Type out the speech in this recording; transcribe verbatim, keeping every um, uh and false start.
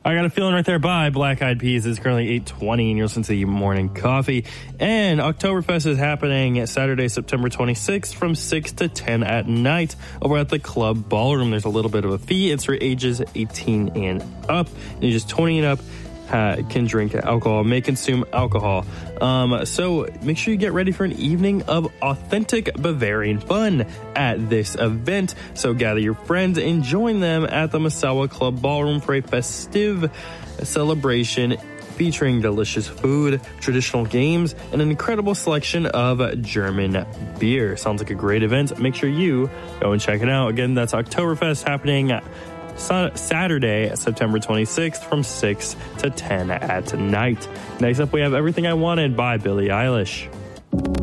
I Got a Feeling right there by Black Eyed Peas. It's currently eight twenty and you're listening to the Morning Coffee. And Oktoberfest is happening Saturday, September twenty-sixth from six to ten at night over at the Club Ballroom. There's a little bit of a fee. It's for ages eighteen and up. And ages twenty and up uh, can drink alcohol, may consume alcohol. Um, so make sure you get ready for an evening of authentic Bavarian fun at this event. So gather your friends and join them at the Masawa Club Ballroom for a festive celebration featuring delicious food, traditional games, and an incredible selection of German beer. Sounds like a great event. Make sure you go and check it out. Again, that's Oktoberfest happening Saturday, September twenty-sixth from six to ten at night. Next up, we have Everything I Wanted by Billie Eilish.